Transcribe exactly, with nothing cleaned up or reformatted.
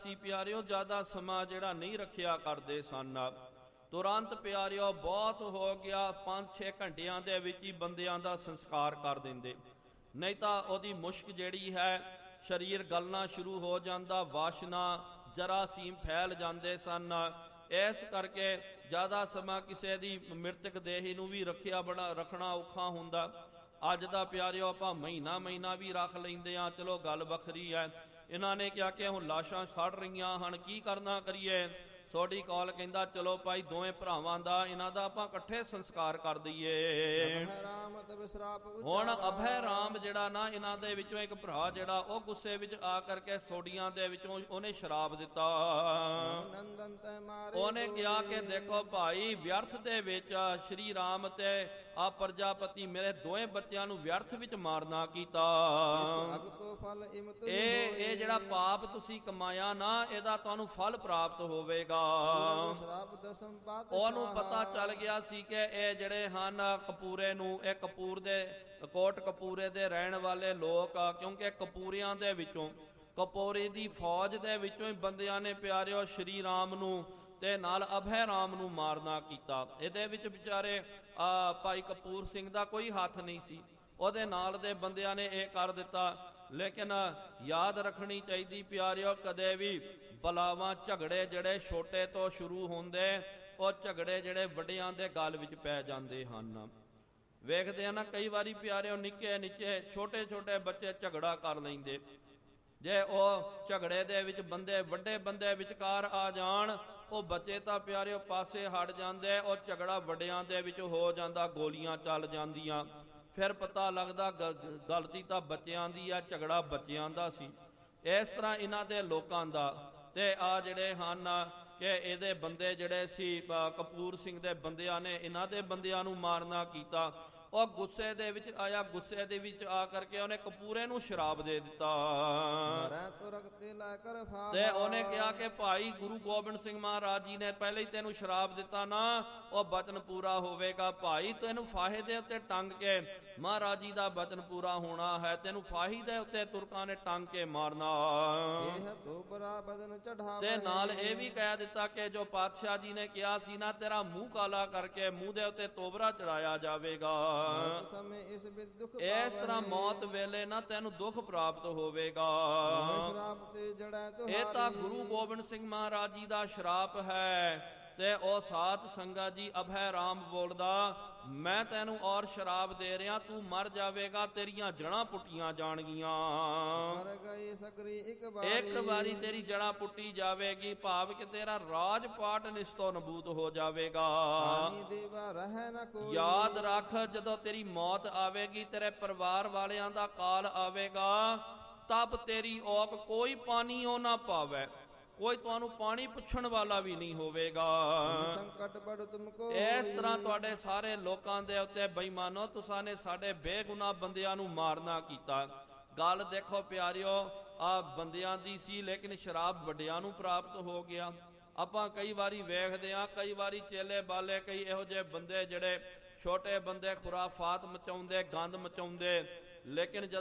ਸੀ ਪਿਆਰਿਓ ਜ਼ਿਆਦਾ ਸਮਾਂ ਜਿਹੜਾ ਨਹੀਂ ਰੱਖਿਆ ਕਰਦੇ ਸਨ। ਤੁਰੰਤ ਪਿਆਰਿਓ ਬਹੁਤ ਹੋ ਗਿਆ, ਪੰਜ ਛੇ ਘੰਟਿਆਂ ਦੇ ਵਿੱਚ ਹੀ ਬੰਦਿਆਂ ਦਾ ਸੰਸਕਾਰ ਕਰ ਦਿੰਦੇ, ਨਹੀਂ ਤਾਂ ਉਹਦੀ ਮੁਸ਼ਕ ਜਿਹੜੀ ਹੈ ਸਰੀਰ ਗਲਣਾ ਸ਼ੁਰੂ ਹੋ ਜਾਂਦਾ, ਵਾਸ਼ਨਾ ਜਰਾਸੀਮ ਫੈਲ ਜਾਂਦੇ ਸਨ। ਇਸ ਕਰਕੇ ਜ਼ਿਆਦਾ ਸਮਾਂ ਕਿਸੇ ਦੀ ਮ੍ਰਿਤਕ ਦੇਹੀ ਨੂੰ ਵੀ ਰੱਖਿਆ ਬੜਾ ਰੱਖਣਾ ਔਖਾ ਹੁੰਦਾ। ਅੱਜ ਦਾ ਪਿਆਰਿਓ ਆਪਾਂ ਮਹੀਨਾ ਮਹੀਨਾ ਵੀ ਰੱਖ ਲੈਂਦੇ ਹਾਂ, ਚਲੋ ਗੱਲ ਵੱਖਰੀ ਹੈ। ਇਹਨਾਂ ਨੇ ਕਿਹਾ ਕਿ ਹੁਣ ਲਾਸ਼ਾਂ ਸੜ ਰਹੀਆਂ ਹਨ, ਕੀ ਕਰਨਾ ਕਰੀਏ। ਸੋਡੀ ਕਾਲ ਕਹਿੰਦਾ ਚਲੋ ਭਾਈ ਦੋਵੇਂ ਭਰਾਵਾਂ ਦਾ ਇਹਨਾਂ ਦਾ ਆਪਾਂ ਇਕੱਠੇ ਸੰਸਕਾਰ ਕਰ ਦਈਏ। ਹੁਣ ਅਭੈ ਰਾਮ ਜਿਹੜਾ ਨਾ ਇਹਨਾਂ ਦੇ ਵਿੱਚੋਂ ਇੱਕ ਭਰਾ ਜਿਹੜਾ ਉਹ ਗੁੱਸੇ ਵਿੱਚ ਆ ਕਰਕੇ ਸੋਡੀਆਂ ਦੇ ਵਿੱਚੋਂ ਉਹਨੇ ਸ਼ਰਾਬ ਦਿੱਤਾ। ਉਹਨੇ ਕਿਹਾ ਕਿ ਦੇਖੋ ਭਾਈ ਵਿਅਰਥ ਦੇ ਵਿੱਚ ਸ਼੍ਰੀ ਰਾਮ ਤੇ ਆ ਪ੍ਰਜਾਪਤੀ ਮੇਰੇ ਦੋਵੇਂ ਬੱਚਿਆਂ ਨੂੰ ਵਿਅਰਥ ਵਿੱਚ ਮਾਰਨਾ ਕੀਤਾ। ਇਹ ਇਹ ਜਿਹੜਾ ਪਾਪ ਤੁਸੀਂ ਕਮਾਇਆ ਨਾ ਇਹਦਾ ਤੁਹਾਨੂੰ ਫਲ ਪ੍ਰਾਪਤ ਹੋਵੇਗਾ। ਉਹਨੂੰ ਪਤਾ ਚੱਲ ਗਿਆ ਸੀ ਕਿ ਇਹ ਜਿਹੜੇ ਹਨ ਕਪੂਰੇ ਨੂੰ, ਇਹ ਕਪੂਰ ਦੇ ਕੋਟ ਕਪੂਰੇ ਦੇ ਰਹਿਣ ਵਾਲੇ ਲੋਕ ਆ, ਕਿਉਂਕਿ ਕਪੂਰਿਆਂ ਦੇ ਵਿੱਚੋਂ ਕਪੂਰੇ ਦੀ ਫੌਜ ਦੇ ਵਿੱਚੋਂ ਹੀ ਬੰਦਿਆਂ ਨੇ ਪਿਆਰਿਓ ਸ਼੍ਰੀ ਰਾਮ ਨੂੰ ਤੇ ਨਾਲ ਅਭੈ ਰਾਮ ਨੂੰ ਮਾਰਨਾ ਕੀਤਾ। ਇਹਦੇ ਵਿੱਚ ਵਿਚਾਰੇ ਆ ਭਾਈ ਕਪੂਰ ਸਿੰਘ ਦਾ ਕੋਈ ਹੱਥ ਨਹੀਂ ਸੀ, ਉਹਦੇ ਨਾਲ ਦੇ ਬੰਦਿਆਂ ਨੇ ਇਹ ਕਰ ਦਿੱਤਾ। ਲੇਕਿਨ ਯਾਦ ਰੱਖਣੀ ਚਾਹੀਦੀ ਪਿਆਰਿਓ, ਕਦੇ ਵੀ ਬਲਾਵਾਂ ਝਗੜੇ ਜਿਹੜੇ ਛੋਟੇ ਤੋਂ ਸ਼ੁਰੂ ਹੁੰਦੇ, ਉਹ ਝਗੜੇ ਜਿਹੜੇ ਵੱਡਿਆਂ ਦੇ ਗਲ ਵਿੱਚ ਪੈ ਜਾਂਦੇ ਹਨ। ਵੇਖਦੇ ਆ ਨਾ ਕਈ ਵਾਰੀ ਪਿਆਰਿਓ ਨਿੱਕੇ ਨਿੱਕੇ ਛੋਟੇ ਛੋਟੇ ਬੱਚੇ ਝਗੜਾ ਕਰ ਲੈਂਦੇ, ਜੇ ਉਹ ਝਗੜੇ ਦੇ ਵਿੱਚ ਬੰਦੇ ਵੱਡੇ ਬੰਦੇ ਵਿਚਕਾਰ ਆ ਜਾਣ, ਉਹ ਬੱਚੇ ਤਾਂ ਪਿਆਰਿਓ ਪਾਸੇ ਹਟ ਜਾਂਦੇ, ਉਹ ਝਗੜਾ ਵੱਡਿਆਂ ਦੇ ਵਿੱਚ ਹੋ ਜਾਂਦਾ, ਗੋਲੀਆਂ ਚੱਲ ਜਾਂਦੀਆਂ। ਫਿਰ ਪਤਾ ਲੱਗਦਾ ਗਲਤੀ ਤਾਂ ਬੱਚਿਆਂ ਦੀ ਆ, ਝਗੜਾ ਬੱਚਿਆਂ ਦਾ ਸੀ। ਇਸ ਤਰ੍ਹਾਂ ਇਹਨਾਂ ਦੇ ਲੋਕਾਂ ਦਾ ਤੇ ਆ ਜਿਹੜੇ ਹਨ ਕਿ ਇਹਦੇ ਬੰਦੇ ਜਿਹੜੇ ਸੀ ਕਪੂਰ ਸਿੰਘ ਦੇ ਬੰਦਿਆਂ ਨੇ ਇਹਨਾਂ ਦੇ ਬੰਦਿਆਂ ਨੂੰ ਮਾਰਨਾ ਕੀਤਾ। ਉਹ ਗੁੱਸੇ ਦੇ ਵਿੱਚ ਆਇਆ, ਗੁੱਸੇ ਦੇ ਵਿੱਚ ਆ ਕਰਕੇ ਉਹਨੇ ਕਪੂਰੇ ਨੂੰ ਸ਼ਰਾਬ ਦੇ ਦਿੱਤਾ ਤੇ ਉਹਨੇ ਕਿਹਾ ਕਿ ਭਾਈ ਗੁਰੂ ਗੋਬਿੰਦ ਸਿੰਘ ਮਹਾਰਾਜ ਜੀ ਨੇ ਪਹਿਲੇ ਹੀ ਤੈਨੂੰ ਸ਼ਰਾਬ ਦਿੱਤਾ ਨਾ, ਉਹ ਬਚਨ ਪੂਰਾ ਹੋਵੇਗਾ। ਭਾਈ ਤੈਨੂੰ ਫਾਹੇ ਦੇ ਉੱਤੇ ਟੰਗ ਕੇ ਮਹਾਰਾਜ ਜੀ ਦਾ ਬਚਨ ਪੂਰਾ ਹੋਣਾ ਹੈ, ਤੈਨੂੰ ਫਾਹੀ ਦੇ ਉੱਤੇ ਤੁਰਕਾਂ ਨੇ ਟੰਗ ਕੇ ਮਾਰਨਾ। ਤੇ ਨਾਲ ਇਹ ਵੀ ਕਹਿ ਦਿੱਤਾ ਕਿ ਜੋ ਪਾਤਸ਼ਾਹ ਜੀ ਨੇ ਕਿਹਾ ਸੀ ਨਾ ਤੇਰਾ ਮੂੰਹ ਕਾਲਾ ਕਰਕੇ ਮੂੰਹ ਦੇ ਉੱਤੇ ਤੋਬਰਾ ਚੜਾਇਆ ਜਾਵੇਗਾ। ਇਸ ਤਰ੍ਹਾਂ ਮੌਤ ਵੇਲੇ ਨਾ ਤੈਨੂੰ ਦੁੱਖ ਪ੍ਰਾਪਤ ਹੋਵੇਗਾ। ਇਹ ਤਾਂ ਗੁਰੂ ਗੋਬਿੰਦ ਸਿੰਘ ਮਹਾਰਾਜ ਜੀ ਦਾ ਸ਼ਰਾਪ ਹੈ। ਤੇ ਉਹ ਸਾਧ ਸੰਗਤ ਜੀ ਅਭੈ ਰਾਮ ਬੋਲਦਾ, ਮੈਂ ਤੈਨੂੰ ਔਰ ਸ਼ਰਾਬ ਦੇ ਰਿਹਾ, ਤੂੰ ਮਰ ਜਾਵੇਗਾ, ਤੇਰੀਆਂ ਜੜਾਂ ਪੁੱਟੀਆਂ ਜਾਣਗੀਆਂ। ਇੱਕ ਵਾਰੀ ਤੇਰੀ ਜੜਾਂ ਪੁੱਟੀ ਜਾਵੇਗੀ, ਭਾਵ ਕਿ ਤੇਰਾ ਰਾਜ ਪਾਟ ਨਿਸਤੋ ਨਬੂਤ ਹੋ ਜਾਵੇਗਾ। ਯਾਦ ਰੱਖ ਜਦੋਂ ਤੇਰੀ ਮੌਤ ਆਵੇਗੀ, ਤੇਰੇ ਪਰਿਵਾਰ ਵਾਲਿਆਂ ਦਾ ਕਾਲ ਆਵੇਗਾ, ਤਬ ਤੇਰੀ ਔਕ ਕੋਈ ਪਾਣੀਓ ਨਾ ਪਾਵੇ, ਕੋਈ ਤੁਹਾਨੂੰ ਪਾਣੀ ਪੁੱਛਣ ਵਾਲਾ ਵੀ ਨਹੀਂ ਹੋਵੇਗਾ। ਇਸ ਤਰ੍ਹਾਂ ਤੁਹਾਡੇ ਸਾਰੇ ਲੋਕਾਂ ਦੇ ਉੱਤੇ ਬੇਈਮਾਨੋ ਤੁਸਾਂ ਨੇ ਸਾਡੇ ਬੇਗੁਨਾਹ ਬੰਦਿਆਂ ਨੂੰ ਮਾਰਨਾ ਕੀਤਾ। ਗੱਲ ਦੇਖੋ ਪਿਆਰਿਓ ਆ ਬੰਦਿਆਂ ਦੀ ਸੀ, ਲੇਕਿਨ ਸ਼ਰਾਬ ਵੱਡਿਆਂ ਨੂੰ ਪ੍ਰਾਪਤ ਹੋ ਗਿਆ। ਆਪਾਂ ਕਈ ਵਾਰੀ ਵੇਖਦੇ ਹਾਂ, ਕਈ ਵਾਰੀ ਚੇਲੇ ਬਾਲੇ ਕਈ ਇਹੋ ਜਿਹੇ ਬੰਦੇ ਜਿਹੜੇ ਛੋਟੇ ਬੰਦੇ ਖੁਰਾਫਾਤ ਮਚਾਉਂਦੇ, ਗੰਦ ਮਚਾਉਂਦੇ, ਲੇਕਿਨ ਜਦ